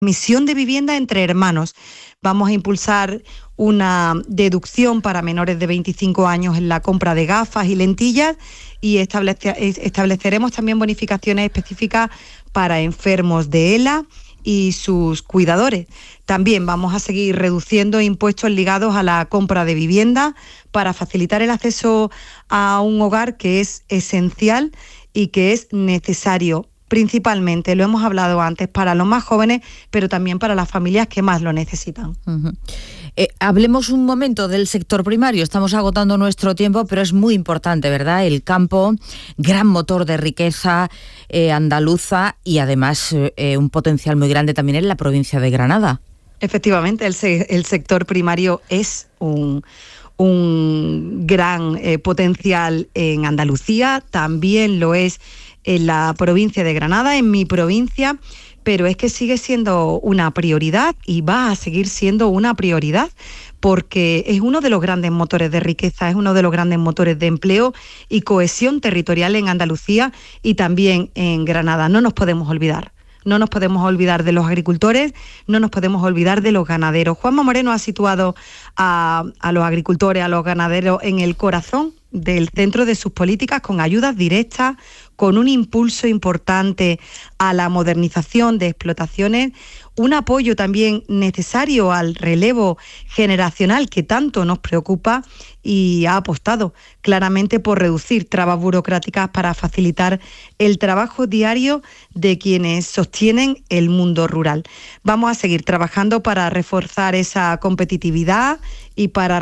transmisión de vivienda entre hermanos. Vamos a impulsar una deducción para menores de 25 años en la compra de gafas y lentillas y estableceremos también bonificaciones específicas para enfermos de ELA y sus cuidadores. También vamos a seguir reduciendo impuestos ligados a la compra de vivienda para facilitar el acceso a un hogar que es esencial y que es necesario. Principalmente, lo hemos hablado antes, para los más jóvenes, pero también para las familias que más lo necesitan. Uh-huh. Hablemos un momento del sector primario. Estamos agotando nuestro tiempo, pero es muy importante, ¿verdad? El campo, gran motor de riqueza andaluza y además un potencial muy grande también en la provincia de Granada. Efectivamente, el sector primario es un gran potencial en Andalucía, también lo es en la provincia de Granada, en mi provincia, pero es que sigue siendo una prioridad y va a seguir siendo una prioridad porque es uno de los grandes motores de riqueza, es uno de los grandes motores de empleo y cohesión territorial en Andalucía y también en Granada. No nos podemos olvidar. No nos podemos olvidar de los agricultores, no nos podemos olvidar de los ganaderos. Juanma Moreno ha situado a los agricultores, a los ganaderos en el corazón del centro de sus políticas con ayudas directas, con un impulso importante a la modernización de explotaciones, un apoyo también necesario al relevo generacional que tanto nos preocupa y ha apostado claramente por reducir trabas burocráticas para facilitar el trabajo diario de quienes sostienen el mundo rural. Vamos a seguir trabajando para reforzar esa competitividad y para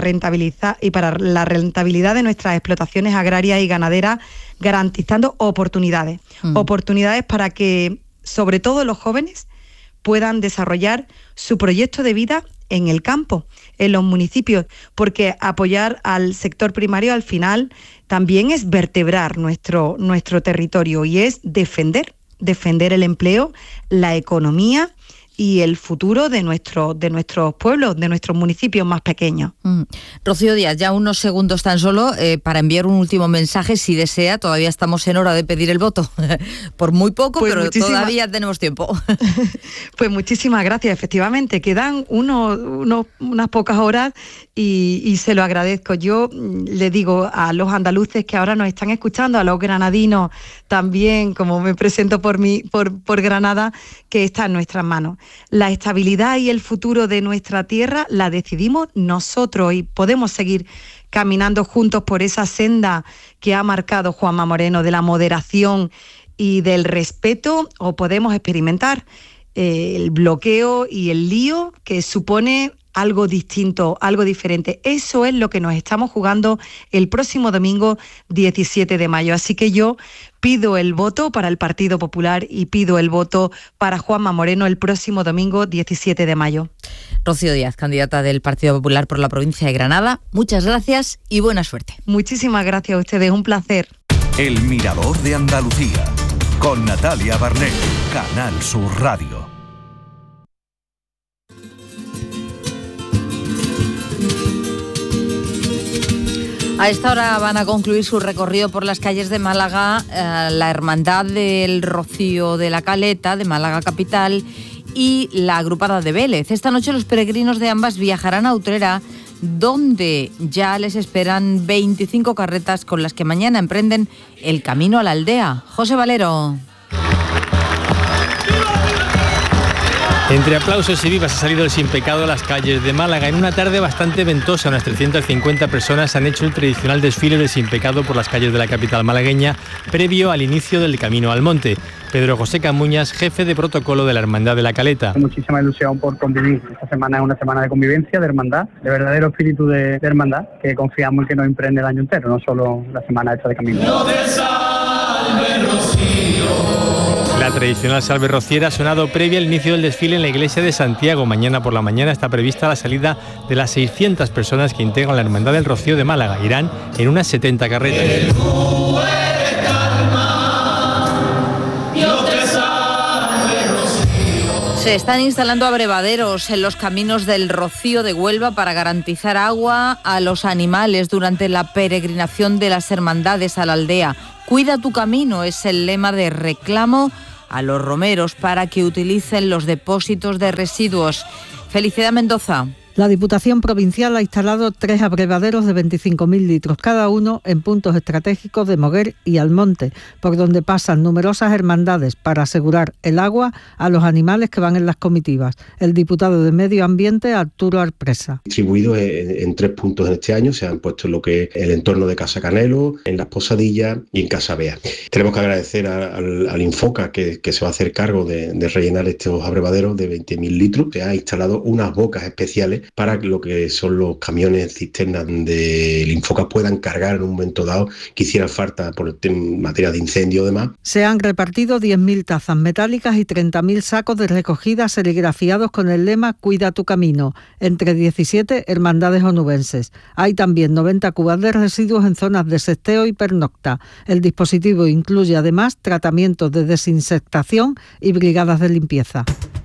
la rentabilidad de nuestras explotaciones agrarias y ganaderas, garantizando oportunidades para que, sobre todo los jóvenes, puedan desarrollar su proyecto de vida en el campo, en los municipios, porque apoyar al sector primario al final también es vertebrar nuestro territorio y es defender el empleo, la economía y el futuro de nuestros pueblos, de nuestros municipios más pequeños. Rocío Díaz, ya unos segundos tan solo para enviar un último mensaje, si desea. Todavía estamos en hora de pedir el voto, por muy poco, pues pero todavía tenemos tiempo. Pues muchísimas gracias, efectivamente, quedan unas pocas horas y se lo agradezco. Yo le digo a los andaluces que ahora nos están escuchando, a los granadinos también, como me presento por Granada, que está en nuestras manos. La estabilidad y el futuro de nuestra tierra la decidimos nosotros y podemos seguir caminando juntos por esa senda que ha marcado Juanma Moreno de la moderación y del respeto, o podemos experimentar el bloqueo y el lío que supone algo distinto, algo diferente. Eso es lo que nos estamos jugando el próximo domingo 17 de mayo. Así que yo pido el voto para el Partido Popular y pido el voto para Juanma Moreno el próximo domingo 17 de mayo. Rocío Díaz, candidata del Partido Popular por la provincia de Granada. Muchas gracias y buena suerte. Muchísimas gracias a ustedes, un placer. El Mirador de Andalucía, con Natalia Barnett, Canal Sur Radio. A esta hora van a concluir su recorrido por las calles de Málaga, la Hermandad del Rocío de la Caleta, de Málaga capital, y la Agrupada de Vélez. Esta noche los peregrinos de ambas viajarán a Utrera, donde ya les esperan 25 carretas con las que mañana emprenden el camino a la aldea. José Valero. Entre aplausos y vivas ha salido el Sin Pecado a las calles de Málaga. En una tarde bastante ventosa, unas 350 personas han hecho el tradicional desfile del Sin Pecado por las calles de la capital malagueña, previo al inicio del Camino al Monte. Pedro José Camuñas, jefe de protocolo de la Hermandad de la Caleta. Muchísima ilusión por convivir. Esta semana es una semana de convivencia, de hermandad, de verdadero espíritu de hermandad, que confiamos en que nos emprende el año entero, no solo la semana esta de camino. No te salve, Rocío. La tradicional salve rociera ha sonado previa al inicio del desfile en la iglesia de Santiago. Mañana por la mañana está prevista la salida de las 600 personas que integran la Hermandad del Rocío de Málaga. Irán en unas 70 carretas. Se están instalando abrevaderos en los caminos del Rocío de Huelva para garantizar agua a los animales durante la peregrinación de las hermandades a la aldea. Cuida tu camino es el lema de reclamo a los romeros para que utilicen los depósitos de residuos. Felicidad Mendoza. La Diputación Provincial ha instalado 3 abrevaderos de 25.000 litros cada uno en puntos estratégicos de Moguer y Almonte, por donde pasan numerosas hermandades para asegurar el agua a los animales que van en las comitivas. El diputado de Medio Ambiente, Arturo Arpresa. Distribuidos en 3 puntos en este año, se han puesto en lo que es el entorno de Casa Canelo, en Las Posadillas y en Casa Bea. Tenemos que agradecer al Infoca que se va a hacer cargo de rellenar estos abrevaderos de 20.000 litros. Se ha instalado unas bocas especiales para lo que son los camiones cisternas del Infoca puedan cargar en un momento dado que hiciera falta por materia de incendio o demás. Se han repartido 10.000 tazas metálicas y 30.000 sacos de recogida serigrafiados con el lema Cuida tu camino, entre 17 hermandades onubenses. Hay también 90 cubas de residuos en zonas de sesteo y pernocta. El dispositivo incluye además tratamientos de desinsectación y brigadas de limpieza.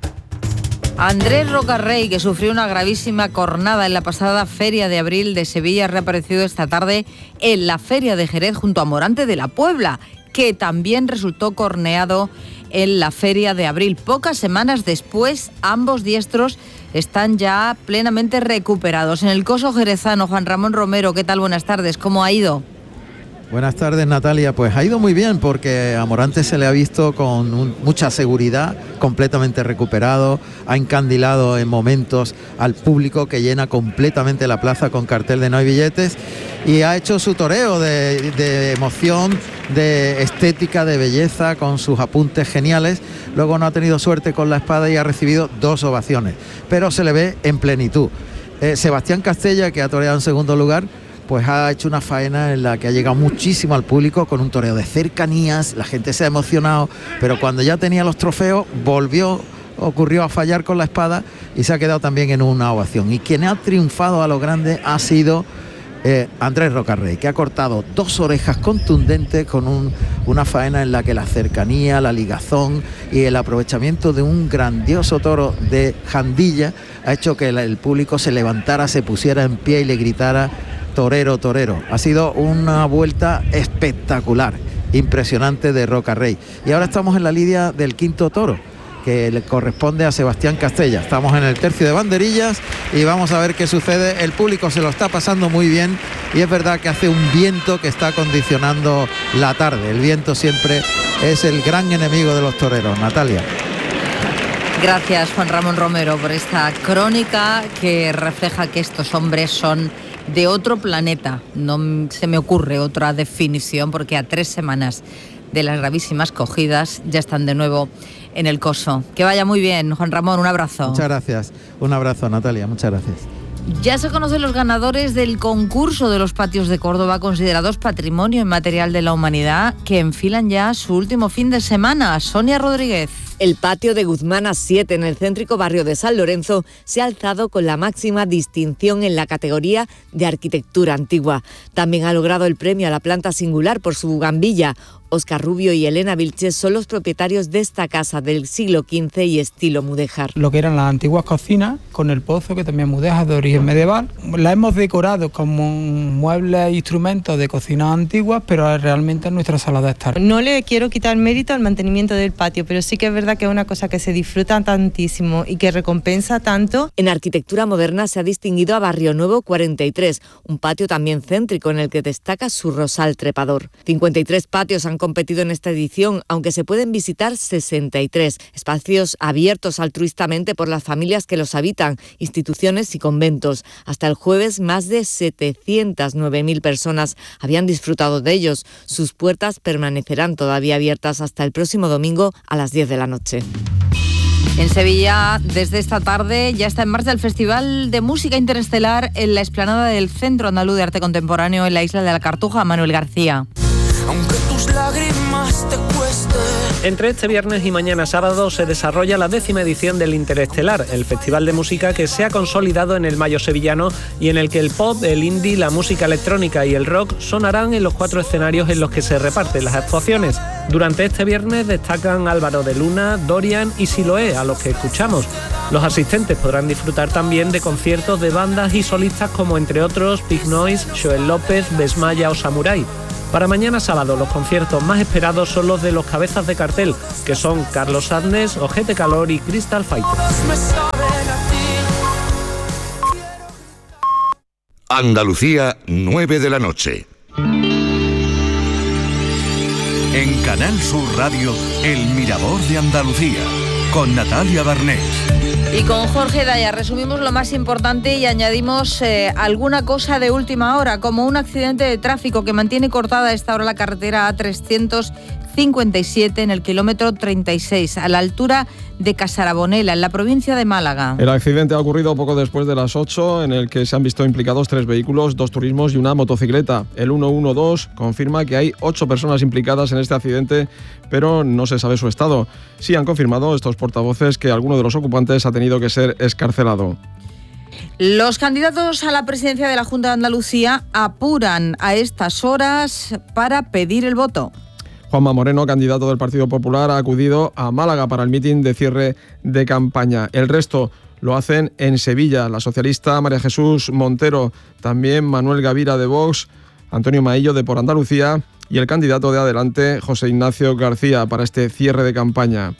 Andrés Rocarrey, que sufrió una gravísima cornada en la pasada Feria de Abril de Sevilla, ha reaparecido esta tarde en la Feria de Jerez junto a Morante de la Puebla, que también resultó corneado en la Feria de Abril. Pocas semanas después, ambos diestros están ya plenamente recuperados. En el coso jerezano, Juan Ramón Romero, ¿qué tal? Buenas tardes, ¿cómo ha ido? Buenas tardes, Natalia. Pues ha ido muy bien porque a Morante se le ha visto con mucha seguridad, completamente recuperado, ha encandilado en momentos al público que llena completamente la plaza con cartel de no hay billetes y ha hecho su toreo de emoción, de estética, de belleza, con sus apuntes geniales. Luego no ha tenido suerte con la espada y ha recibido 2 ovaciones, pero se le ve en plenitud. Sebastián Castella, que ha toreado en segundo lugar, pues ha hecho una faena en la que ha llegado muchísimo al público con un toreo de cercanías, la gente se ha emocionado, pero cuando ya tenía los trofeos ocurrió a fallar con la espada y se ha quedado también en una ovación. Y quien ha triunfado a lo grande ha sido Andrés Rocarrey, que ha cortado 2 orejas contundentes con una faena en la que la cercanía, la ligazón y el aprovechamiento de un grandioso toro de Jandilla ha hecho que el público se levantara, se pusiera en pie y le gritara torero, torero. Ha sido una vuelta espectacular, impresionante de Rocarrey. Y ahora estamos en la lidia del quinto toro, que le corresponde a Sebastián Castella. Estamos en el tercio de banderillas y vamos a ver qué sucede. El público se lo está pasando muy bien y es verdad que hace un viento que está condicionando la tarde. El viento siempre es el gran enemigo de los toreros. Natalia. Gracias, Juan Ramón Romero, por esta crónica que refleja que estos hombres son de otro planeta. No se me ocurre otra definición, porque a 3 semanas de las gravísimas cogidas ya están de nuevo en el coso. Que vaya muy bien, Juan Ramón, un abrazo. Muchas gracias. Un abrazo, Natalia, muchas gracias. Ya se conocen los ganadores del concurso de los patios de Córdoba, considerados Patrimonio Inmaterial de la Humanidad, que enfilan ya su último fin de semana. Sonia Rodríguez. El patio de Guzmán A7 en el céntrico barrio de San Lorenzo se ha alzado con la máxima distinción en la categoría de arquitectura antigua. También ha logrado el premio a la planta singular por su gambilla. Óscar Rubio y Elena Vilches son los propietarios de esta casa del siglo XV y estilo mudéjar. Lo que eran las antiguas cocinas, con el pozo, que también mudéjar de origen medieval. La hemos decorado como muebles e instrumentos de cocina antiguas, pero realmente es nuestra sala de estar. No le quiero quitar mérito al mantenimiento del patio, pero sí que es verdad que es una cosa que se disfruta tantísimo y que recompensa tanto. En arquitectura moderna se ha distinguido a Barrio Nuevo 43, un patio también céntrico en el que destaca su rosal trepador. 53 patios han competido en esta edición, aunque se pueden visitar 63, espacios abiertos altruistamente por las familias que los habitan, instituciones y conventos. Hasta el jueves, más de 709.000 personas habían disfrutado de ellos. Sus puertas permanecerán todavía abiertas hasta el próximo domingo a las 10 de la noche. En Sevilla, desde esta tarde, ya está en marcha el Festival de Música Interestelar en la explanada del Centro Andaluz de Arte Contemporáneo en la isla de la Cartuja. Manuel García. Aunque tus lágrimas te cuesten. Entre este viernes y mañana sábado se desarrolla la 10ª edición del Interestelar, el festival de música que se ha consolidado en el Mayo sevillano y en el que el pop, el indie, la música electrónica y el rock sonarán en los 4 escenarios en los que se reparten las actuaciones. Durante este viernes destacan Álvaro de Luna, Dorian y Siloé, a los que escuchamos. Los asistentes podrán disfrutar también de conciertos de bandas y solistas como, entre otros, Big Noise, Joel López, Besmaya o Samurai. Para mañana sábado, los conciertos más esperados son los de los cabezas de cartel, que son Carlos Sadness, Ojete Calor y Crystal Fighter. Andalucía, 9 de la noche. En Canal Sur Radio, El Mirador de Andalucía, con Natalia Barnés. Y con Jorge Daya resumimos lo más importante y añadimos alguna cosa de última hora, como un accidente de tráfico que mantiene cortada a esta hora la carretera A357 en el kilómetro 36, a la altura de Casarabonela, en la provincia de Málaga. El accidente ha ocurrido poco después de las 8, en el que se han visto implicados 3 vehículos, 2 turismos y una motocicleta. El 112 confirma que hay 8 personas implicadas en este accidente, pero no se sabe su estado. Sí han confirmado estos portavoces que alguno de los ocupantes ha tenido que ser excarcelado. Los candidatos a la presidencia de la Junta de Andalucía apuran a estas horas para pedir el voto. Juanma Moreno, candidato del Partido Popular, ha acudido a Málaga para el mitin de cierre de campaña. El resto lo hacen en Sevilla. La socialista María Jesús Montero, también Manuel Gavira de Vox, Antonio Maillo de Por Andalucía y el candidato de Adelante, José Ignacio García, para este cierre de campaña.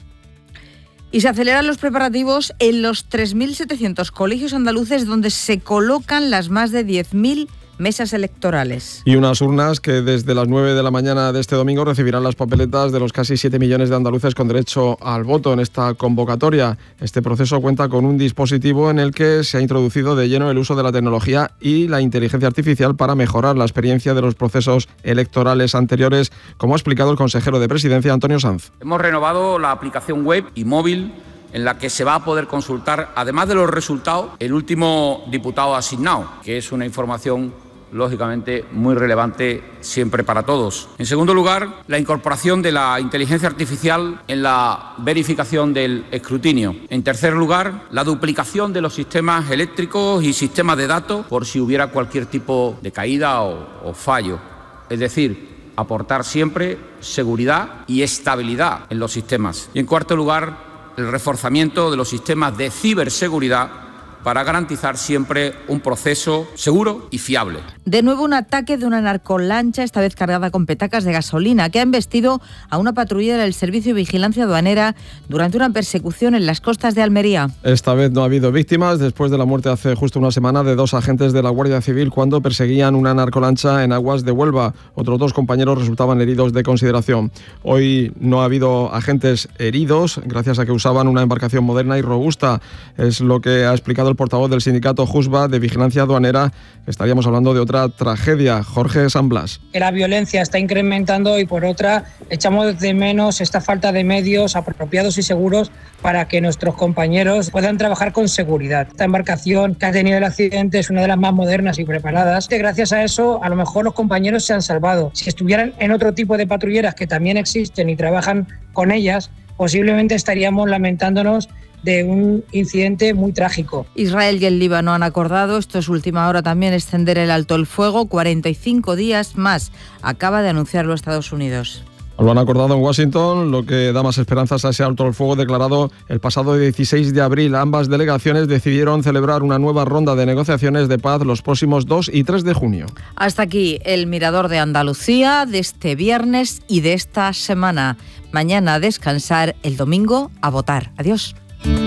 Y se aceleran los preparativos en los 3.700 colegios andaluces donde se colocan las más de 10.000 mesas electorales. Y unas urnas que desde las 9 de la mañana de este domingo recibirán las papeletas de los casi 7 millones de andaluces con derecho al voto en esta convocatoria. Este proceso cuenta con un dispositivo en el que se ha introducido de lleno el uso de la tecnología y la inteligencia artificial para mejorar la experiencia de los procesos electorales anteriores, como ha explicado el consejero de Presidencia, Antonio Sanz. Hemos renovado la aplicación web y móvil en la que se va a poder consultar, además de los resultados, el último diputado asignado, que es una información lógicamente muy relevante siempre para todos. En segundo lugar, la incorporación de la inteligencia artificial en la verificación del escrutinio. En tercer lugar, la duplicación de los sistemas eléctricos y sistemas de datos por si hubiera cualquier tipo de caída o fallo. Es decir, aportar siempre seguridad y estabilidad en los sistemas. Y en cuarto lugar, el reforzamiento de los sistemas de ciberseguridad para garantizar siempre un proceso seguro y fiable. De nuevo un ataque de una narcolancha, esta vez cargada con petacas de gasolina, que ha embestido a una patrullera del Servicio de Vigilancia Aduanera durante una persecución en las costas de Almería. Esta vez no ha habido víctimas, después de la muerte hace justo una semana de 2 agentes de la Guardia Civil cuando perseguían una narcolancha en aguas de Huelva. Otros 2 compañeros resultaban heridos de consideración. Hoy no ha habido agentes heridos, gracias a que usaban una embarcación moderna y robusta. Es lo que ha explicado el portavoz del sindicato JUSBA de Vigilancia Aduanera. Estaríamos hablando de otra tragedia, Jorge San Blas. La violencia está incrementando y por otra echamos de menos esta falta de medios apropiados y seguros para que nuestros compañeros puedan trabajar con seguridad. Esta embarcación que ha tenido el accidente es una de las más modernas y preparadas. Gracias a eso, a lo mejor los compañeros se han salvado. Si estuvieran en otro tipo de patrulleras que también existen y trabajan con ellas, posiblemente estaríamos lamentándonos de un incidente muy trágico. Israel y el Líbano han acordado, esto es última hora también, extender el alto el fuego 45 días más. Acaba de anunciarlo Estados Unidos. Lo han acordado en Washington, lo que da más esperanzas a ese alto el fuego declarado el pasado 16 de abril. Ambas delegaciones decidieron celebrar una nueva ronda de negociaciones de paz los próximos 2 y 3 de junio. Hasta aquí el Mirador de Andalucía de este viernes y de esta semana. Mañana a descansar, el domingo a votar. Adiós.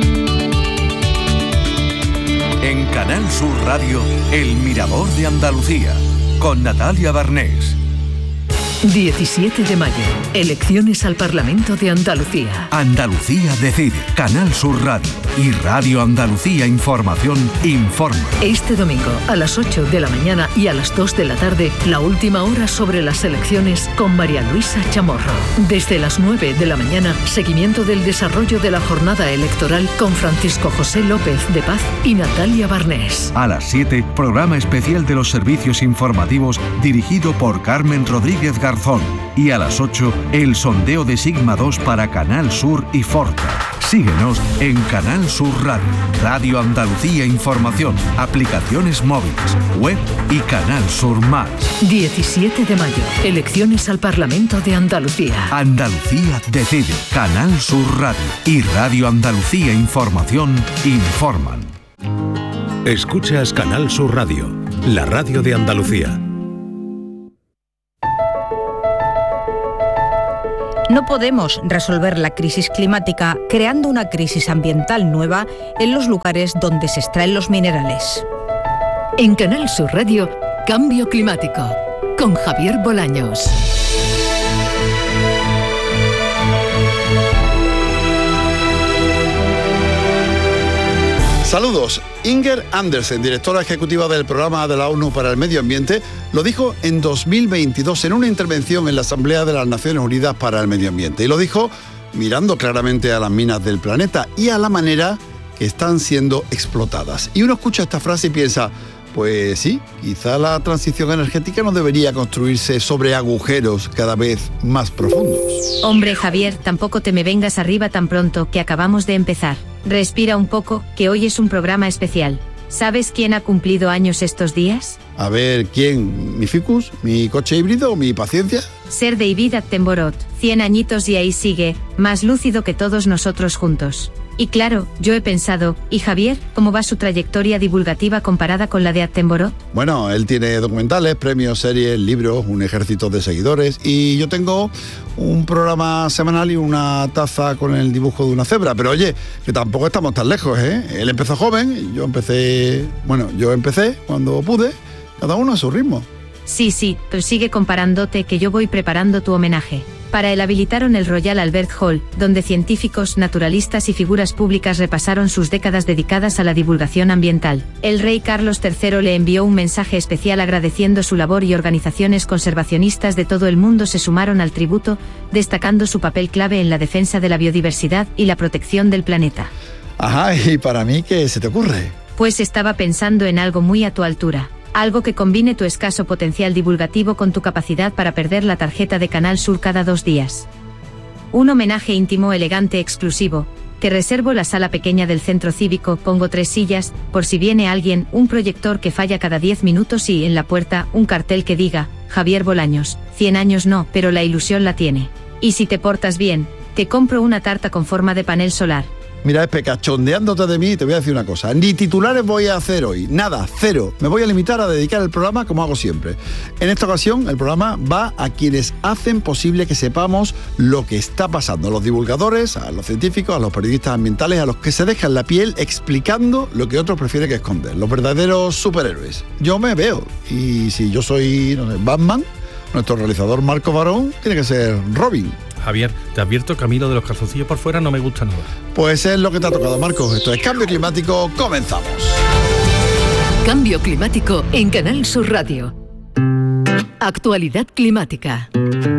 En Canal Sur Radio, El Mirador de Andalucía, con Natalia Barnés. 17 de mayo, elecciones al Parlamento de Andalucía. Andalucía decide. Canal Sur Radio y Radio Andalucía Información informa. Este domingo a las 8 de la mañana y a las 2 de la tarde, la última hora sobre las elecciones con María Luisa Chamorro. Desde las 9 de la mañana, seguimiento del desarrollo de la jornada electoral con Francisco José López de Paz y Natalia Barnés. A las 7, programa especial de los servicios informativos dirigido por Carmen Rodríguez Garzón. Y a las 8, el sondeo de Sigma 2 para Canal Sur y Forta. Síguenos en Canal Sur Radio, Radio Andalucía Información, aplicaciones móviles, web y Canal Sur Más. 17 de mayo, elecciones al Parlamento de Andalucía. Andalucía decide. Canal Sur Radio y Radio Andalucía Información informan. Escuchas Canal Sur Radio, la radio de Andalucía. No podemos resolver la crisis climática creando una crisis ambiental nueva en los lugares donde se extraen los minerales. En Canal Sur Radio, Cambio Climático, con Javier Bolaños. Saludos. Inger Andersen, directora ejecutiva del Programa de la ONU para el Medio Ambiente, lo dijo en 2022 en una intervención en la Asamblea de las Naciones Unidas para el Medio Ambiente. Y lo dijo mirando claramente a las minas del planeta y a la manera que están siendo explotadas. Y uno escucha esta frase y piensa, pues sí, quizá la transición energética no debería construirse sobre agujeros cada vez más profundos. Hombre, Javier, tampoco te me vengas arriba tan pronto, que acabamos de empezar. Respira un poco, que hoy es un programa especial. ¿Sabes quién ha cumplido años estos días? A ver, ¿quién? ¿Mi ficus? ¿Mi coche híbrido? ¿Mi paciencia? Sir David Attenborough, 100 añitos y ahí sigue, más lúcido que todos nosotros juntos. Y claro, yo he pensado, ¿y Javier, cómo va su trayectoria divulgativa comparada con la de Attenborough? Bueno, él tiene documentales, premios, series, libros, un ejército de seguidores y yo tengo un programa semanal y una taza con el dibujo de una cebra. Pero oye, que tampoco estamos tan lejos, ¿eh? Él empezó joven, yo empecé cuando pude, cada uno a su ritmo. Sí, pero sigue comparándote, que yo voy preparando tu homenaje. Para él habilitaron el Royal Albert Hall, donde científicos, naturalistas y figuras públicas repasaron sus décadas dedicadas a la divulgación ambiental. El rey Carlos III le envió un mensaje especial agradeciendo su labor y organizaciones conservacionistas de todo el mundo se sumaron al tributo, destacando su papel clave en la defensa de la biodiversidad y la protección del planeta. Ajá, ¿y para mí qué se te ocurre? Pues estaba pensando en algo muy a tu altura. Algo que combine tu escaso potencial divulgativo con tu capacidad para perder la tarjeta de Canal Sur cada 2 días. Un homenaje íntimo, elegante, exclusivo. Te reservo la sala pequeña del centro cívico, pongo 3 sillas, por si viene alguien, un proyector que falla cada 10 minutos y en la puerta, un cartel que diga, Javier Bolaños, 100 años no, pero la ilusión la tiene. Y si te portas bien, te compro una tarta con forma de panel solar. Mira, Espe, cachondeándote de mí, te voy a decir una cosa. Ni titulares voy a hacer hoy. Nada, cero. Me voy a limitar a dedicar el programa como hago siempre. En esta ocasión, el programa va a quienes hacen posible que sepamos lo que está pasando. A los divulgadores, a los científicos, a los periodistas ambientales, a los que se dejan la piel explicando lo que otros prefieren que esconder. Los verdaderos superhéroes. Yo me veo. Y si yo soy, Batman, nuestro realizador Marco Barón tiene que ser Robin. Javier, te advierto que a mí lo de los calzoncillos por fuera no me gusta nada. Pues es lo que te ha tocado, Marcos. Esto es Cambio Climático, comenzamos. Cambio Climático en Canal Sur Radio. Actualidad climática.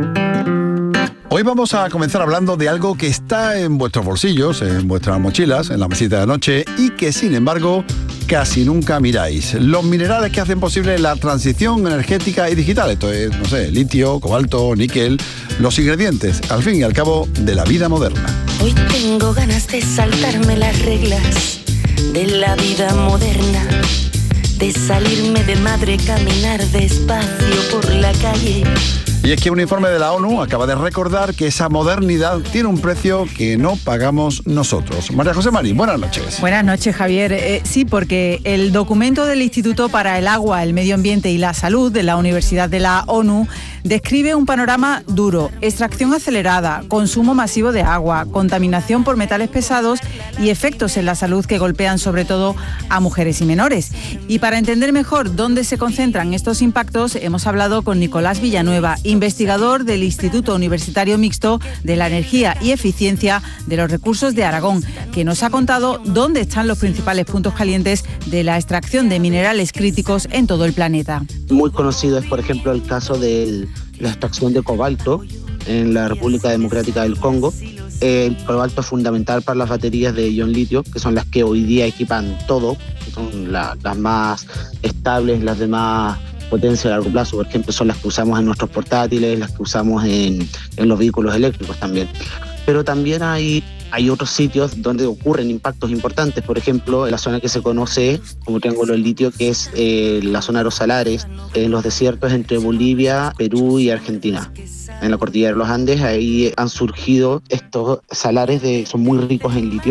Hoy vamos a comenzar hablando de algo que está en vuestros bolsillos, en vuestras mochilas, en la mesita de noche y que, sin embargo, casi nunca miráis. Los minerales que hacen posible la transición energética y digital. Esto es, litio, cobalto, níquel, los ingredientes, al fin y al cabo, de la vida moderna. Hoy tengo ganas de saltarme las reglas de la vida moderna, de salirme de madre, caminar despacio por la calle. Y es que un informe de la ONU acaba de recordar que esa modernidad tiene un precio que no pagamos nosotros. María José Marín, buenas noches. Buenas noches, Javier. Sí, porque el documento del Instituto para el Agua, el Medio Ambiente y la Salud de la Universidad de la ONU describe un panorama duro: extracción acelerada, consumo masivo de agua, contaminación por metales pesados y efectos en la salud que golpean sobre todo a mujeres y menores. Y para entender mejor dónde se concentran estos impactos, hemos hablado con Nicolás Villanueva, investigador del Instituto Universitario Mixto de la Energía y Eficiencia de los Recursos de Aragón, que nos ha contado dónde están los principales puntos calientes de la extracción de minerales críticos en todo el planeta. Muy conocido es, por ejemplo, el caso de la extracción de cobalto en la República Democrática del Congo. El cobalto es fundamental para las baterías de ion litio, que son las que hoy día equipan todo, que son las más estables, las de más potencia a largo plazo. Por ejemplo, son las que usamos en nuestros portátiles, las que usamos en los vehículos eléctricos también. Pero también hay otros sitios donde ocurren impactos importantes. Por ejemplo, en la zona que se conoce como Triángulo del Litio, que es la zona de los salares, en los desiertos entre Bolivia, Perú y Argentina. En la cordillera de los Andes, ahí han surgido estos salares son muy ricos en litio,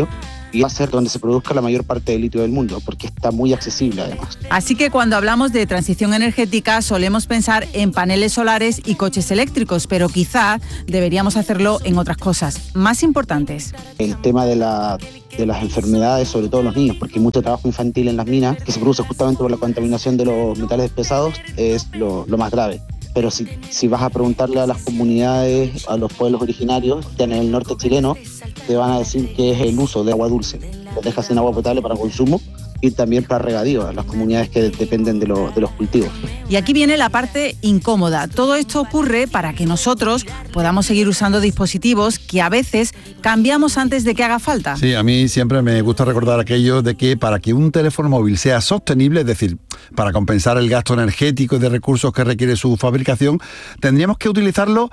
y va a ser donde se produzca la mayor parte del litio del mundo, porque está muy accesible además. Así que cuando hablamos de transición energética solemos pensar en paneles solares y coches eléctricos, pero quizá deberíamos hacerlo en otras cosas más importantes. El tema de las enfermedades, sobre todo los niños, porque hay mucho trabajo infantil en las minas que se produce justamente por la contaminación de los metales pesados, es lo más grave. Pero si vas a preguntarle a las comunidades, a los pueblos originarios en el norte chileno, te van a decir que es el uso de agua dulce. Los deja sin agua potable para consumo y también para regadío, a las comunidades que dependen de los cultivos. Y aquí viene la parte incómoda. Todo esto ocurre para que nosotros podamos seguir usando dispositivos que a veces cambiamos antes de que haga falta. Sí, a mí siempre me gusta recordar aquello de que para que un teléfono móvil sea sostenible, es decir, para compensar el gasto energético y de recursos que requiere su fabricación, tendríamos que utilizarlo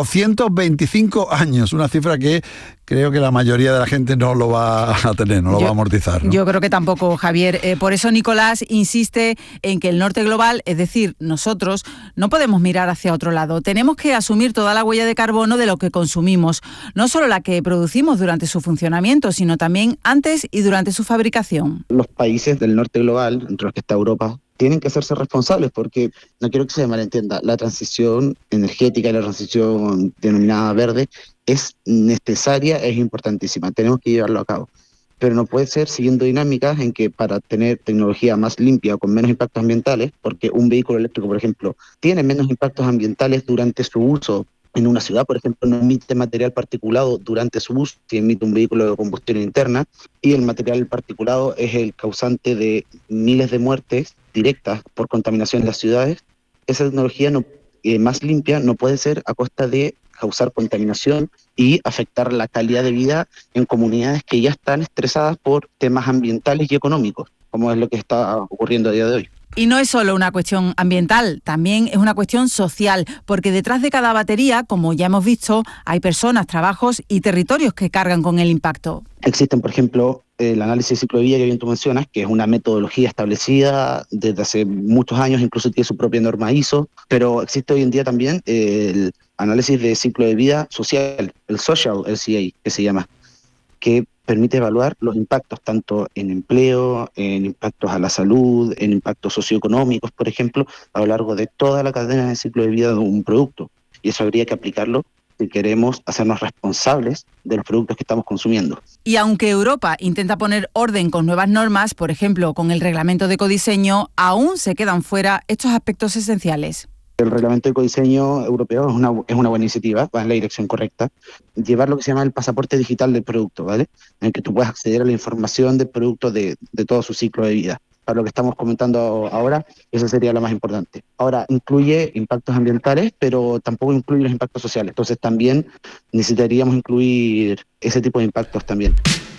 225 años, una cifra que creo que la mayoría de la gente no lo va a tener, no lo va a amortizar, ¿no? Yo creo que tampoco, Javier. Por eso Nicolás insiste en que el norte global, es decir, nosotros, no podemos mirar hacia otro lado. Tenemos que asumir toda la huella de carbono de lo que consumimos, no solo la que producimos durante su funcionamiento, sino también antes y durante su fabricación. Los países del norte global, entre los que está Europa, tienen que hacerse responsables, porque no quiero que se malentienda, la transición energética y la transición denominada verde es necesaria, es importantísima, tenemos que llevarlo a cabo, pero no puede ser siguiendo dinámicas en que para tener tecnología más limpia o con menos impactos ambientales, porque un vehículo eléctrico, por ejemplo, tiene menos impactos ambientales durante su uso. En una ciudad, por ejemplo, no emite material particulado durante su uso, si emite un vehículo de combustión interna, y el material particulado es el causante de miles de muertes directas por contaminación en las ciudades. Esa tecnología más limpia no puede ser a costa de causar contaminación y afectar la calidad de vida en comunidades que ya están estresadas por temas ambientales y económicos, como es lo que está ocurriendo a día de hoy. Y no es solo una cuestión ambiental, también es una cuestión social, porque detrás de cada batería, como ya hemos visto, hay personas, trabajos y territorios que cargan con el impacto. Existen, por ejemplo, el análisis de ciclo de vida que bien tú mencionas, que es una metodología establecida desde hace muchos años, incluso tiene su propia norma ISO, pero existe hoy en día también el análisis de ciclo de vida social, el Social LCA, que se llama, que permite evaluar los impactos tanto en empleo, en impactos a la salud, en impactos socioeconómicos, por ejemplo, a lo largo de toda la cadena de ciclo de vida de un producto. Y eso habría que aplicarlo si queremos hacernos responsables de los productos que estamos consumiendo. Y aunque Europa intenta poner orden con nuevas normas, por ejemplo, con el reglamento de ecodiseño, aún se quedan fuera estos aspectos esenciales. El reglamento de ecodiseño europeo es una buena iniciativa, va en la dirección correcta. Llevar lo que se llama el pasaporte digital del producto, ¿vale? En el que tú puedas acceder a la información del producto de todo su ciclo de vida. Para lo que estamos comentando ahora, eso sería lo más importante. Ahora, incluye impactos ambientales, pero tampoco incluye los impactos sociales. Entonces también necesitaríamos incluir ese tipo de impactos también.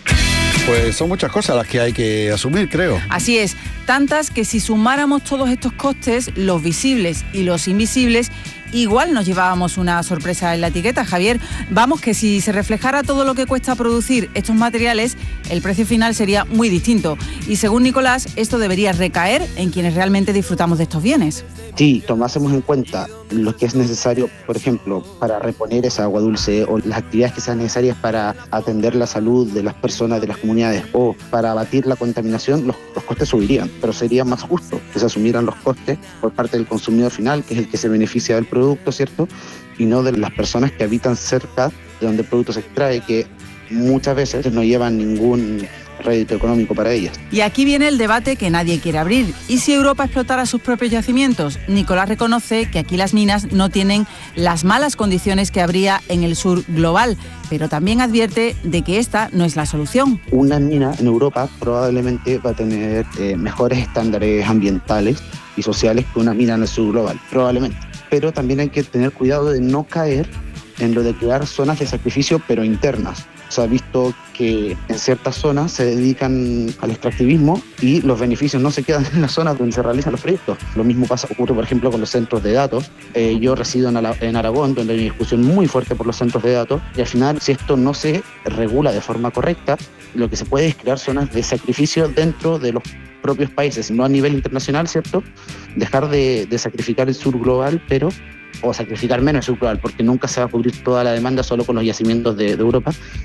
Pues son muchas cosas las que hay que asumir, creo. Así es, tantas que si sumáramos todos estos costes, los visibles y los invisibles, igual nos llevábamos una sorpresa en la etiqueta, Javier. Vamos, que si se reflejara todo lo que cuesta producir estos materiales, el precio final sería muy distinto. Y según Nicolás, esto debería recaer en quienes realmente disfrutamos de estos bienes. Si tomásemos en cuenta lo que es necesario, por ejemplo, para reponer esa agua dulce o las actividades que sean necesarias para atender la salud de las personas, de las comunidades o para abatir la contaminación, los costes subirían, pero sería más justo que se asumieran los costes por parte del consumidor final, que es el que se beneficia del producto, ¿cierto? Y no de las personas que habitan cerca de donde el producto se extrae, que muchas veces no llevan ningún rédito económico para ellas. Y aquí viene el debate que nadie quiere abrir. ¿Y si Europa explotara sus propios yacimientos? Nicolás reconoce que aquí las minas no tienen las malas condiciones que habría en el sur global, pero también advierte de que esta no es la solución. Una mina en Europa probablemente va a tener mejores estándares ambientales y sociales que una mina en el sur global, probablemente. Pero también hay que tener cuidado de no caer en lo de crear zonas de sacrificio, pero internas. Se ha visto que en ciertas zonas se dedican al extractivismo y los beneficios no se quedan en las zonas donde se realizan los proyectos. Lo mismo ocurre, por ejemplo, con los centros de datos. Yo resido en Aragón, donde hay una discusión muy fuerte por los centros de datos, y al final, si esto no se regula de forma correcta, lo que se puede es crear zonas de sacrificio dentro de los propios países, no a nivel internacional, ¿cierto? Dejar de sacrificar el sur global, o sacrificar menos el sur global, porque nunca se va a cubrir toda la demanda solo con los yacimientos de Europa,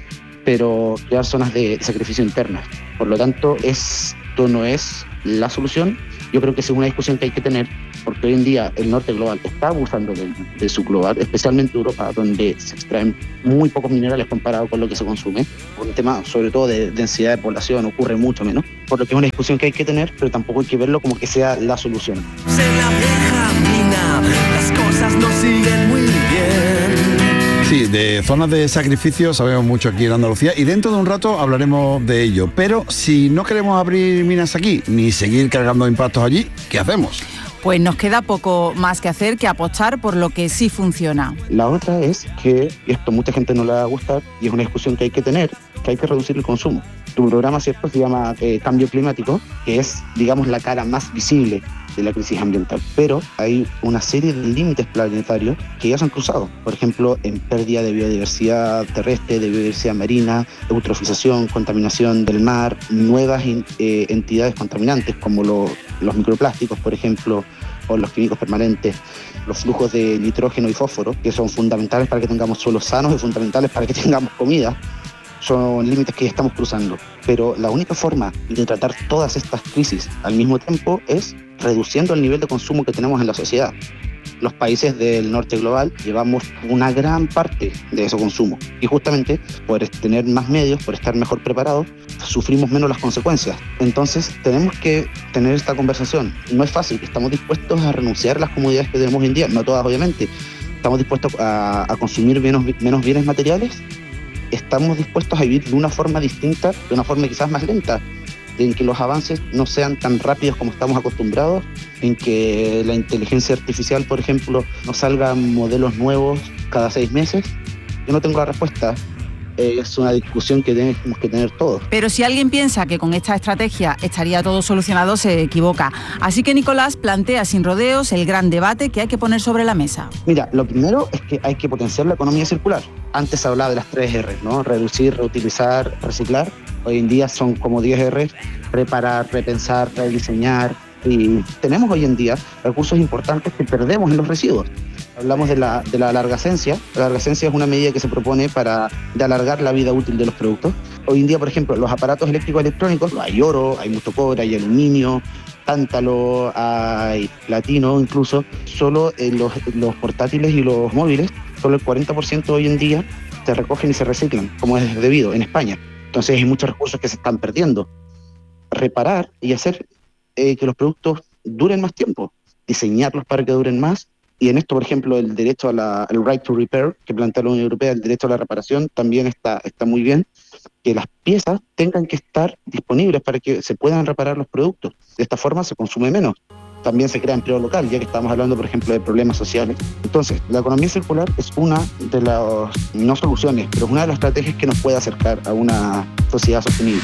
pero crear zonas de sacrificio internas. Por lo tanto, esto no es la solución. Yo creo que es una discusión que hay que tener, porque hoy en día el norte global está abusando del subglobal, especialmente Europa, donde se extraen muy pocos minerales comparado con lo que se consume. Un tema sobre todo de densidad de población ocurre mucho menos, por lo que es una discusión que hay que tener, pero tampoco hay que verlo como que sea la solución. En la vieja mina, las cosas no siguen muy bien. Sí, de zonas de sacrificio sabemos mucho aquí en Andalucía y dentro de un rato hablaremos de ello. Pero si no queremos abrir minas aquí ni seguir cargando impactos allí, ¿qué hacemos? Pues nos queda poco más que hacer que apostar por lo que sí funciona. La otra es que, y esto mucha gente no le va a gustar, y es una discusión que hay que tener, que hay que reducir el consumo. Tu programa, ¿cierto?, se llama Cambio Climático, que es, digamos, la cara más visible de la crisis ambiental. Pero hay una serie de límites planetarios que ya se han cruzado. Por ejemplo, en pérdida de biodiversidad terrestre, de biodiversidad marina, eutrofización, contaminación del mar, nuevas entidades contaminantes como los microplásticos, por ejemplo, o los químicos permanentes, los flujos de nitrógeno y fósforo, que son fundamentales para que tengamos suelos sanos y fundamentales para que tengamos comida. Son límites que ya estamos cruzando. Pero la única forma de tratar todas estas crisis al mismo tiempo es reduciendo el nivel de consumo que tenemos en la sociedad. Los países del norte global llevamos una gran parte de ese consumo y justamente por tener más medios, por estar mejor preparados, sufrimos menos las consecuencias. Entonces tenemos que tener esta conversación. No es fácil, estamos dispuestos a renunciar a las comodidades que tenemos hoy en día, no todas obviamente. Estamos dispuestos a consumir menos bienes materiales. Estamos dispuestos a vivir de una forma distinta, de una forma quizás más lenta, en que los avances no sean tan rápidos como estamos acostumbrados, en que la inteligencia artificial, por ejemplo, nos salgan modelos nuevos cada 6 meses. Yo no tengo la respuesta. Es una discusión que tenemos que tener todos. Pero si alguien piensa que con esta estrategia estaría todo solucionado, se equivoca. Así que Nicolás plantea sin rodeos el gran debate que hay que poner sobre la mesa. Mira, lo primero es que hay que potenciar la economía circular. Antes se hablaba de las 3 R, ¿no? Reducir, reutilizar, reciclar. Hoy en día son como 10 R: reparar, repensar, rediseñar. Y tenemos hoy en día recursos importantes que perdemos en los residuos. Hablamos de la alargacencia. La alargacencia es una medida que se propone de alargar la vida útil de los productos. Hoy en día, por ejemplo, los aparatos eléctricos electrónicos, hay oro, hay mucho cobre, hay aluminio, tántalo, hay platino incluso. Solo los portátiles y los móviles, solo el 40% hoy en día se recogen y se reciclan, como es debido en España. Entonces hay muchos recursos que se están perdiendo. Reparar y hacer que los productos duren más tiempo, diseñarlos para que duren más. Y en esto, por ejemplo, el derecho el right to repair, que plantea la Unión Europea, el derecho a la reparación, también está muy bien, que las piezas tengan que estar disponibles para que se puedan reparar los productos. De esta forma se consume menos. También se crea empleo local, ya que estamos hablando, por ejemplo, de problemas sociales. Entonces, la economía circular es una de las, no soluciones, pero es una de las estrategias que nos puede acercar a una sociedad sostenible.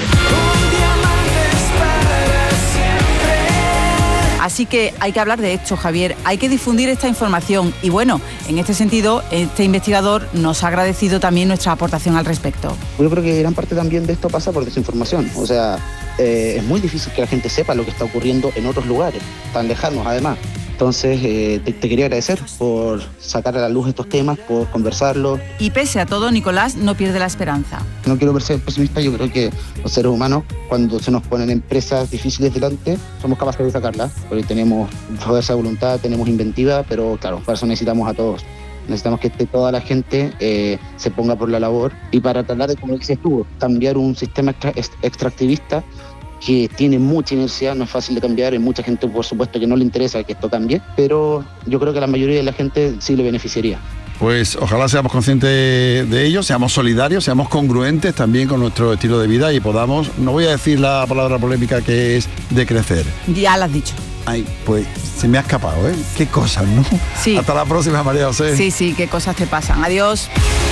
Así que hay que hablar de esto, Javier, hay que difundir esta información y bueno, en este sentido, este investigador nos ha agradecido también nuestra aportación al respecto. Yo creo que gran parte también de esto pasa por desinformación, o sea, es muy difícil que la gente sepa lo que está ocurriendo en otros lugares, tan lejanos además. Entonces, te quería agradecer por sacar a la luz estos temas, por conversarlos. Y pese a todo, Nicolás no pierde la esperanza. No quiero ser pesimista, yo creo que los seres humanos, cuando se nos ponen empresas difíciles delante, somos capaces de sacarlas, porque tenemos fuerza de voluntad, tenemos inventiva, pero claro, para eso necesitamos a todos. Necesitamos que toda la gente se ponga por la labor y para tratar de, como dices tú, cambiar un sistema extractivista que tiene mucha inercia, no es fácil de cambiar, hay mucha gente por supuesto que no le interesa que esto cambie, pero yo creo que a la mayoría de la gente sí le beneficiaría. Pues ojalá seamos conscientes de ello, seamos solidarios, seamos congruentes también con nuestro estilo de vida y podamos, no voy a decir la palabra polémica que es decrecer. Ya lo has dicho. Ay, pues se me ha escapado, ¿eh? Qué cosas, ¿no? Sí. Hasta la próxima, María José. Sí, qué cosas te pasan. Adiós.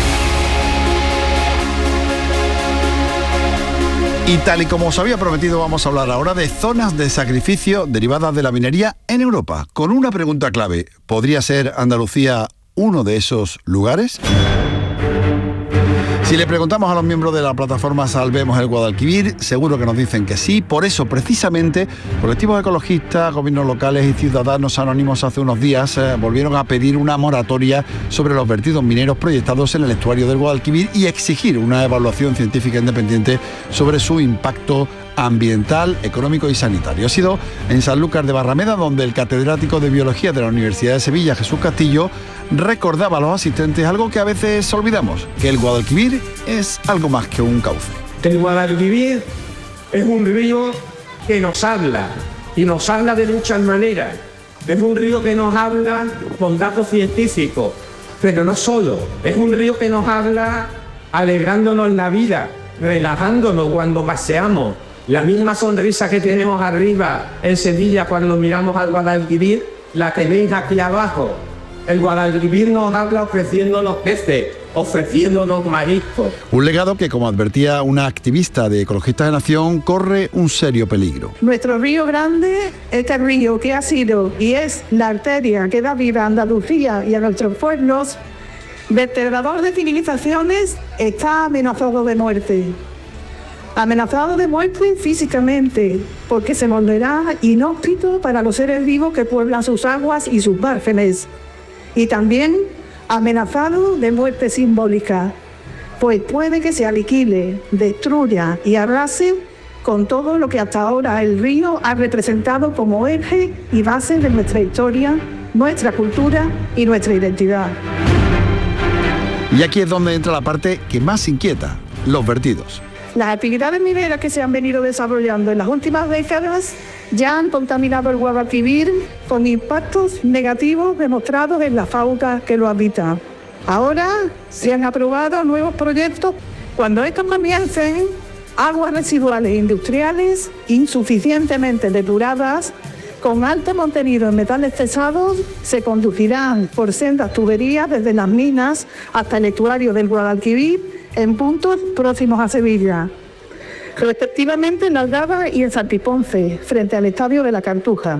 Y tal y como os había prometido, vamos a hablar ahora de zonas de sacrificio derivadas de la minería en Europa, con una pregunta clave. ¿Podría ser Andalucía uno de esos lugares? Si le preguntamos a los miembros de la plataforma Salvemos el Guadalquivir, seguro que nos dicen que sí. Por eso, precisamente, colectivos ecologistas, gobiernos locales y ciudadanos anónimos hace unos días volvieron a pedir una moratoria sobre los vertidos mineros proyectados en el estuario del Guadalquivir y exigir una evaluación científica independiente sobre su impacto ambiental, económico y sanitario. Ha sido en Sanlúcar de Barrameda donde el catedrático de Biología de la Universidad de Sevilla, Jesús Castillo, recordaba a los asistentes algo que a veces olvidamos, que el Guadalquivir es algo más que un cauce. El Guadalquivir es un río que nos habla, y nos habla de muchas maneras. Es un río que nos habla con datos científicos, pero no solo. Es un río que nos habla alegrándonos la vida, relajándonos cuando paseamos. La misma sonrisa que tenemos arriba en Sevilla cuando miramos al Guadalquivir, la tenéis aquí abajo. El Guadalquivir nos habla ofreciéndonos peces, ofreciéndonos mariscos. Un legado que, como advertía una activista de Ecologistas de Nación, corre un serio peligro. Nuestro río Grande, este río que ha sido y es la arteria que da vida a Andalucía y a nuestros pueblos, vertebrador de civilizaciones, está amenazado de muerte. Amenazado de muerte físicamente, porque se volverá inhóspito para los seres vivos que pueblan sus aguas y sus márgenes. Y también amenazado de muerte simbólica, pues puede que se aniquile, destruya y arrase con todo lo que hasta ahora el río ha representado como eje y base de nuestra historia, nuestra cultura y nuestra identidad. Y aquí es donde entra la parte que más inquieta, los vertidos. Las actividades mineras que se han venido desarrollando en las últimas décadas ya han contaminado el Guadalquivir con impactos negativos demostrados en la fauna que lo habita. Ahora se han aprobado nuevos proyectos. Cuando estos comiencen, aguas residuales industriales insuficientemente depuradas, con alto contenido en metales pesados, se conducirán por sendas tuberías desde las minas hasta el estuario del Guadalquivir en puntos próximos a Sevilla, respectivamente en Aldaba y en Santiponce, frente al estadio de la Cartuja.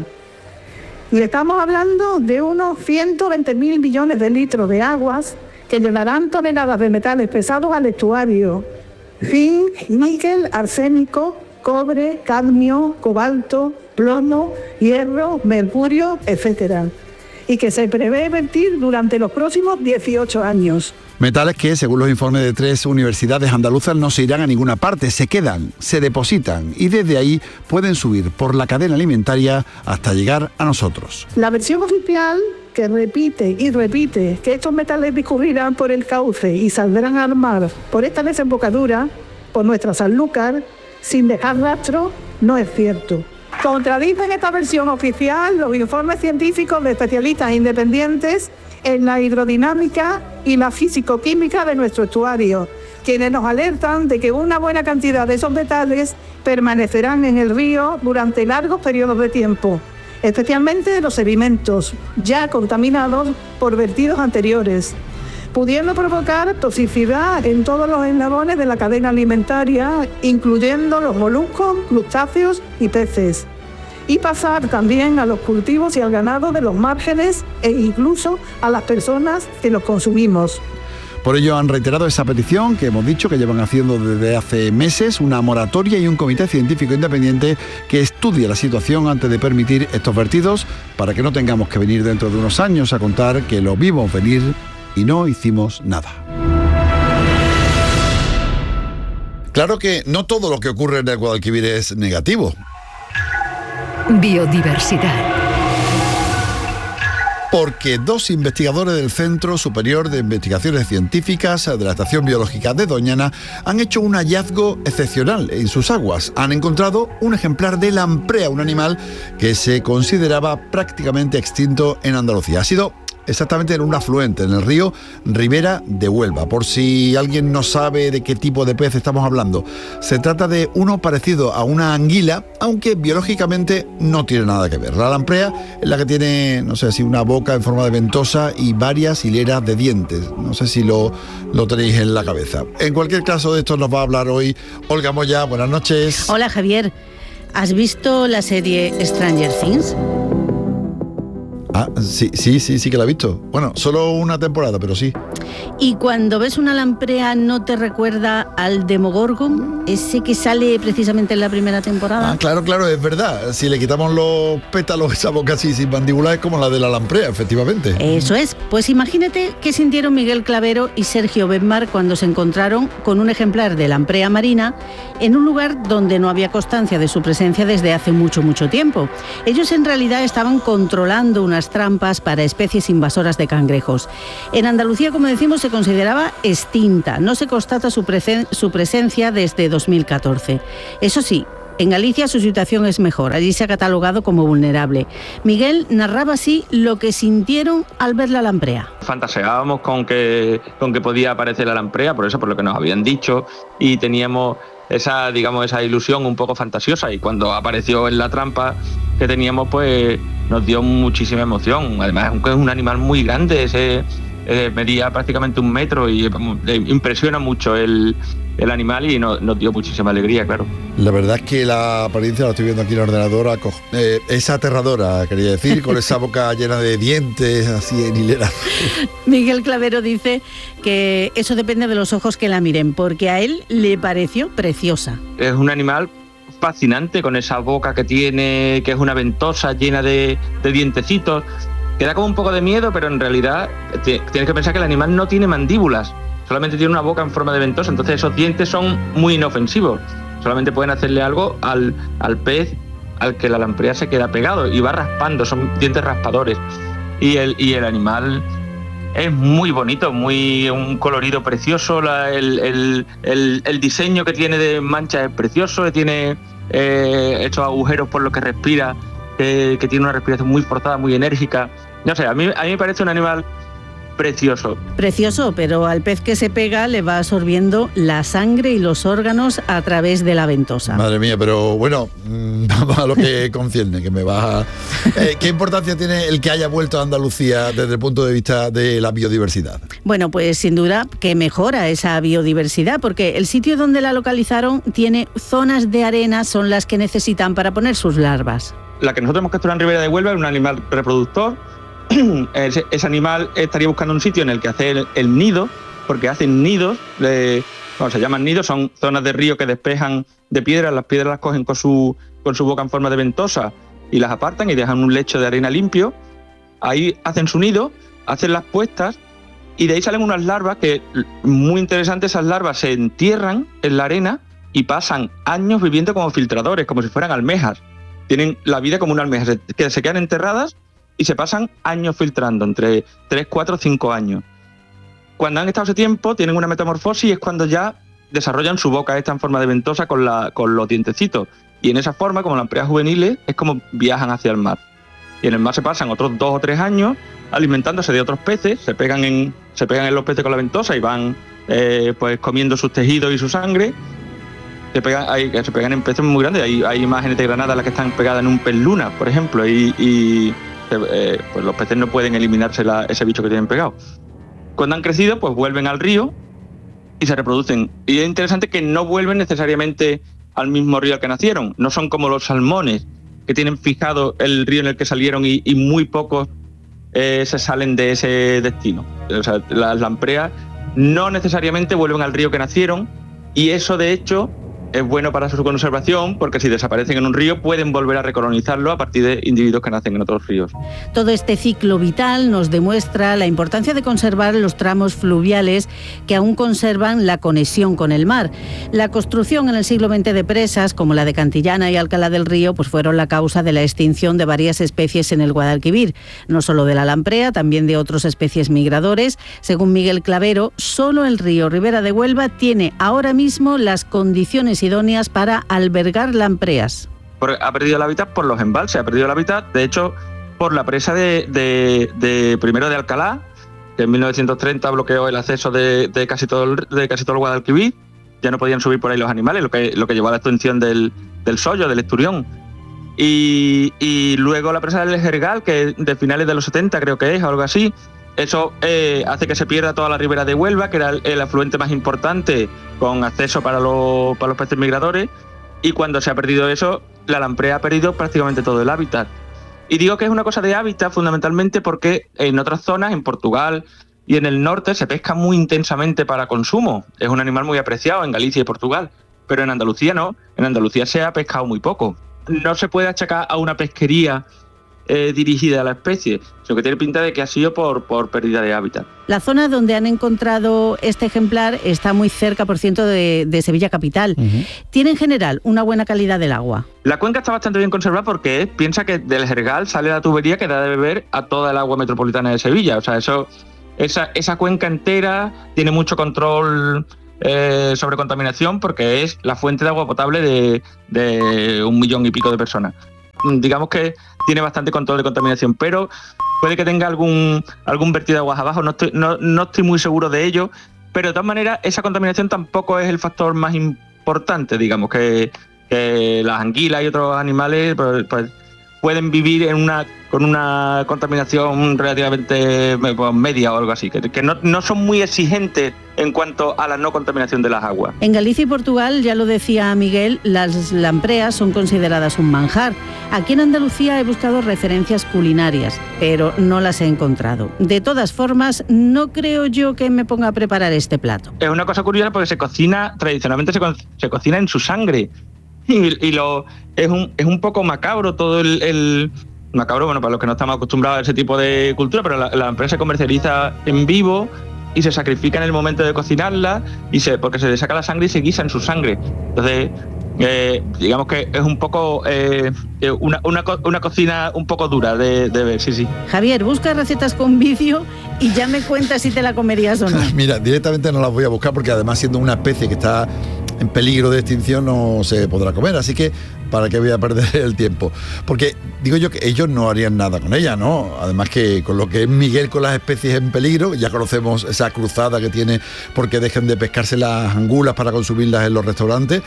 Y estamos hablando de unos 120.000 millones de litros de aguas que llenarán toneladas de metales pesados al estuario: zinc, níquel, arsénico, cobre, cadmio, cobalto, plomo, hierro, mercurio, etc. Y que se prevé vertir durante los próximos 18 años. Metales que, según los informes de 3 universidades andaluzas, no se irán a ninguna parte, se quedan, se depositan y desde ahí pueden subir por la cadena alimentaria hasta llegar a nosotros. La versión oficial, que repite y repite que estos metales discurrirán por el cauce y saldrán al mar por esta desembocadura, por nuestra Sanlúcar, sin dejar rastro, no es cierto. Contradicen esta versión oficial los informes científicos de especialistas independientes en la hidrodinámica y la físico-química de nuestro estuario, quienes nos alertan de que una buena cantidad de esos metales permanecerán en el río durante largos periodos de tiempo, especialmente los sedimentos ya contaminados por vertidos anteriores, pudiendo provocar toxicidad en todos los eslabones de la cadena alimentaria, incluyendo los moluscos, crustáceos y peces, y pasar también a los cultivos y al ganado de los márgenes e incluso a las personas que los consumimos. Por ello han reiterado esa petición que hemos dicho que llevan haciendo desde hace meses, una moratoria y un comité científico independiente que estudie la situación antes de permitir estos vertidos, para que no tengamos que venir dentro de unos años a contar que lo vimos venir y no hicimos nada. Claro que no todo lo que ocurre en el Guadalquivir es negativo. Biodiversidad. Porque 2 investigadores del Centro Superior de Investigaciones Científicas de la Estación Biológica de Doñana han hecho un hallazgo excepcional en sus aguas. Han encontrado un ejemplar de lamprea, un animal que se consideraba prácticamente extinto en Andalucía. Ha sido exactamente en un afluente, en el río Ribera de Huelva. Por si alguien no sabe de qué tipo de pez estamos hablando, se trata de uno parecido a una anguila, aunque biológicamente no tiene nada que ver. La lamprea es la que tiene, no sé si una boca en forma de ventosa y varias hileras de dientes. No sé si lo tenéis en la cabeza. En cualquier caso, de esto nos va a hablar hoy Olga Moya. Buenas noches. Hola, Javier. ¿Has visto la serie Stranger Things? Ah, sí que la he visto. Bueno, solo una temporada, pero sí. ¿Y cuando ves una lamprea no te recuerda al Demogorgon? Ese que sale precisamente en la primera temporada. Ah, claro, es verdad. Si le quitamos los pétalos, esa boca así sin mandíbula es como la de la lamprea, efectivamente. Eso es. Pues imagínate qué sintieron Miguel Clavero y Sergio Benmar cuando se encontraron con un ejemplar de lamprea marina en un lugar donde no había constancia de su presencia desde hace mucho tiempo. Ellos en realidad estaban controlando unas trampas para especies invasoras de cangrejos. En Andalucía, como decimos, se consideraba extinta. No se constata su presencia desde 2014. Eso sí, en Galicia su situación es mejor. Allí se ha catalogado como vulnerable. Miguel narraba así lo que sintieron al ver la lamprea. Fantaseábamos con que podía aparecer la lamprea, por lo que nos habían dicho, y teníamos esa ilusión un poco fantasiosa, y cuando apareció en la trampa que teníamos, pues nos dio muchísima emoción. Además es un animal muy grande, medía prácticamente 1 metro y impresiona mucho el animal, y nos dio muchísima alegría, claro. La verdad es que la apariencia, la estoy viendo aquí en el ordenador, es aterradora, quería decir, con esa boca llena de dientes, así en hilera. Miguel Clavero dice que eso depende de los ojos que la miren, porque a él le pareció preciosa. Es un animal fascinante, con esa boca que tiene, que es una ventosa llena de dientecitos, que da como un poco de miedo, pero en realidad tienes que pensar que el animal no tiene mandíbulas, solamente tiene una boca en forma de ventosa, entonces esos dientes son muy inofensivos, solamente pueden hacerle algo al pez al que la lamprea se queda pegado y va raspando, son dientes raspadores, y el animal es muy bonito, un colorido precioso, el diseño que tiene de manchas es precioso, tiene estos agujeros por los que respira, que tiene una respiración muy forzada, muy enérgica. No sé, a mí me parece un animal precioso. Precioso, pero al pez que se pega le va absorbiendo la sangre y los órganos a través de la ventosa. Madre mía, pero bueno, vamos a lo que concierne, que me va. ¿Qué importancia tiene el que haya vuelto a Andalucía desde el punto de vista de la biodiversidad? Bueno, pues sin duda que mejora esa biodiversidad, porque el sitio donde la localizaron tiene zonas de arena, son las que necesitan para poner sus larvas. La que nosotros hemos capturado en Ribera de Huelva es un animal reproductor. Ese animal estaría buscando un sitio en el que hacer el nido, porque hacen nidos, se llaman nidos, son zonas de río que despejan de piedras, las piedras las cogen con su boca en forma de ventosa y las apartan y dejan un lecho de arena limpio. Ahí hacen su nido, hacen las puestas y de ahí salen unas larvas que, muy interesantes, esas larvas se entierran en la arena y pasan años viviendo como filtradores, como si fueran almejas. Tienen la vida como una almeja, que se quedan enterradas y se pasan años filtrando, entre 3, 4, 5 años. Cuando han estado ese tiempo, tienen una metamorfosis y es cuando ya desarrollan su boca esta en forma de ventosa con los dientecitos. Y en esa forma, como lampreas juveniles, es como viajan hacia el mar. Y en el mar se pasan otros 2 o 3 años alimentándose de otros peces, se pegan en los peces con la ventosa y van pues comiendo sus tejidos y su sangre. Se pegan en peces muy grandes. Hay imágenes de Granada las que están pegadas en un pez luna, por ejemplo, pues los peces no pueden eliminarse ese bicho que tienen pegado. Cuando han crecido, pues vuelven al río y se reproducen. Y es interesante que no vuelven necesariamente al mismo río al que nacieron. No son como los salmones, que tienen fijado el río en el que salieron y muy pocos se salen de ese destino. O sea, las lampreas no necesariamente vuelven al río que nacieron, y eso, de hecho, es bueno para su conservación, porque si desaparecen en un río pueden volver a recolonizarlo a partir de individuos que nacen en otros ríos. Todo este ciclo vital nos demuestra la importancia de conservar los tramos fluviales que aún conservan la conexión con el mar. La construcción en el siglo XX de presas, como la de Cantillana y Alcalá del Río, pues fueron la causa de la extinción de varias especies en el Guadalquivir, no solo de la lamprea, también de otras especies migradores. Según Miguel Clavero, solo el río Ribera de Huelva tiene ahora mismo las condiciones idóneas para albergar lampreas. Ha perdido el hábitat por los embalses, ha perdido el hábitat, de hecho, por la presa primero de Alcalá, que en 1930 bloqueó el acceso de casi todo el Guadalquivir. Ya no podían subir por ahí los animales, lo que llevó a la extinción del sollo, del esturión. Y luego la presa del Jergal, que de finales de los 70 creo que es, o algo así. Eso hace que se pierda toda la Ribera de Huelva, que era el afluente más importante con acceso para los peces migradores, y cuando se ha perdido eso, la lamprea ha perdido prácticamente todo el hábitat. Y digo que es una cosa de hábitat fundamentalmente porque en otras zonas, en Portugal y en el norte, se pesca muy intensamente para consumo. Es un animal muy apreciado en Galicia y Portugal, pero en Andalucía no. En Andalucía se ha pescado muy poco. No se puede achacar a una pesquería dirigida a la especie, sino que tiene pinta de que ha sido por pérdida de hábitat. La zona donde han encontrado este ejemplar está muy cerca, por ciento, de Sevilla capital. ¿Tiene en general una buena calidad del agua? La cuenca está bastante bien conservada porque piensa que del Jergal sale la tubería que da de beber a toda el agua metropolitana de Sevilla. O sea, esa cuenca entera tiene mucho control sobre contaminación porque es la fuente de agua potable de 1 millón y pico de personas. Digamos que tiene bastante control de contaminación, pero puede que tenga algún vertido de aguas abajo, no estoy muy seguro de ello, pero de todas maneras esa contaminación tampoco es el factor más importante, digamos, que las anguilas y otros animales pues pueden vivir con una contaminación relativamente media o algo así, que no son muy exigentes en cuanto a la no contaminación de las aguas. En Galicia y Portugal, ya lo decía Miguel, las lampreas son consideradas un manjar. Aquí en Andalucía he buscado referencias culinarias, pero no las he encontrado. De todas formas, no creo yo que me ponga a preparar este plato. Es una cosa curiosa porque tradicionalmente se cocina en su sangre. Y es un poco macabro todo el macabro, bueno, para los que no estamos acostumbrados a ese tipo de cultura, pero la lampresa se comercializa en vivo y se sacrifica en el momento de cocinarla porque se le saca la sangre y se guisa en su sangre. Entonces, digamos que es un poco una cocina un poco dura de ver, sí. Javier, busca recetas con vídeo y ya me cuentas si te la comerías o no. Mira, directamente no las voy a buscar porque además siendo una especie que está en peligro de extinción no se podrá comer, así que ¿para qué voy a perder el tiempo? Porque digo yo que ellos no harían nada con ella, ¿no? Además que con lo que es Miguel con las especies en peligro, ya conocemos esa cruzada que tiene porque dejen de pescarse las angulas para consumirlas en los restaurantes.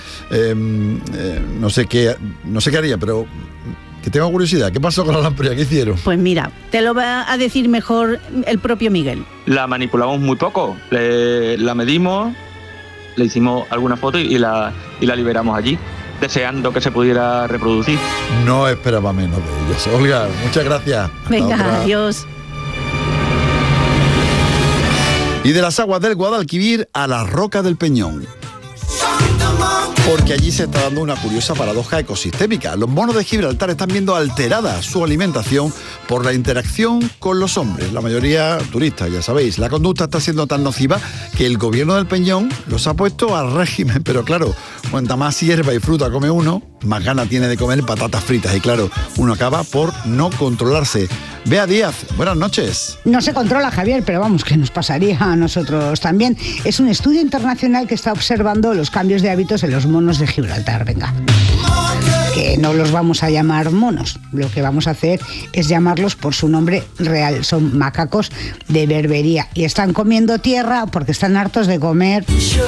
No sé qué haría, pero que tengo curiosidad. ¿Qué pasó con la lamprea? ¿Qué hicieron? Pues mira, te lo va a decir mejor el propio Miguel. La manipulamos muy poco, la medimos, le hicimos alguna foto y la liberamos allí, deseando que se pudiera reproducir. No esperaba menos de ellos. Olga, muchas gracias. Venga, adiós. Y de las aguas del Guadalquivir a la Roca del Peñón. Porque allí se está dando una curiosa paradoja ecosistémica. Los monos de Gibraltar están viendo alterada su alimentación por la interacción con los hombres, la mayoría turistas, ya sabéis. La conducta está siendo tan nociva que el gobierno del Peñón los ha puesto al régimen. Pero claro, cuanta más hierba y fruta come uno, más gana tiene de comer patatas fritas. Y claro, uno acaba por no controlarse. Bea Díaz, buenas noches. No se controla, Javier, pero vamos, que nos pasaría a nosotros también. Es un estudio internacional que está observando los cambios de hábitos en los monos de Gibraltar. Venga, que no los vamos a llamar monos, lo que vamos a hacer es llamarlos por su nombre real. Son macacos de Berbería y están comiendo tierra porque están hartos de comer